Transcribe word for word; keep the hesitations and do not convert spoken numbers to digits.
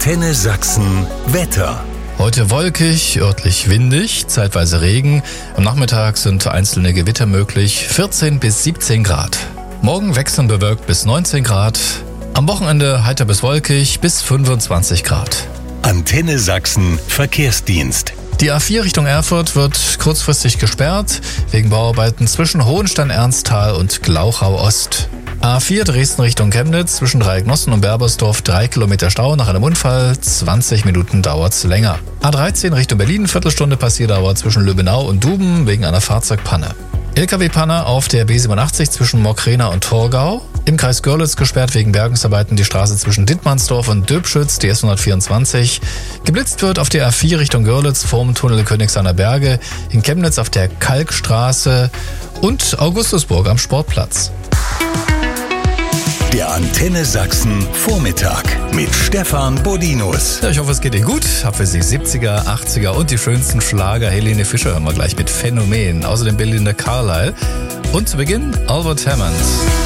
Antenne Sachsen Wetter. Heute wolkig, örtlich windig, zeitweise Regen. Am Nachmittag sind einzelne Gewitter möglich, vierzehn bis siebzehn Grad. Morgen wechselnd bewölkt bis neunzehn Grad. Am Wochenende heiter bis wolkig bis fünfundzwanzig Grad. Antenne Sachsen Verkehrsdienst. Die A vier Richtung Erfurt wird kurzfristig gesperrt, wegen Bauarbeiten zwischen Hohenstein-Ernsthal und Glauchau-Ost. A vier Dresden Richtung Chemnitz zwischen Dreiecknossen und Berbersdorf drei Kilometer Stau nach einem Unfall, zwanzig Minuten dauert's länger. A dreizehn Richtung Berlin, Viertelstunde Passierdauer zwischen Lübbenau und Duben wegen einer Fahrzeugpanne. L K W-Panne auf der B siebenundachtzig zwischen Morkrena und Torgau. Im Kreis Görlitz gesperrt wegen Bergungsarbeiten die Straße zwischen Dittmannsdorf und Döbschütz, die S hundertvierundzwanzig. Geblitzt wird auf der A vier Richtung Görlitz vorm Tunnel Königshainer Berge, in Chemnitz auf der Kalkstraße und Augustusburg am Sportplatz. Der Antenne Sachsen Vormittag mit Stefan Bodinus. Ja, ich hoffe, es geht Ihnen gut. Hab für Sie siebziger, achtziger und die schönsten Schlager. Helene Fischer hören wir gleich mit Phänomen. Außerdem Belinda Carlisle. Und zu Beginn Albert Hammond.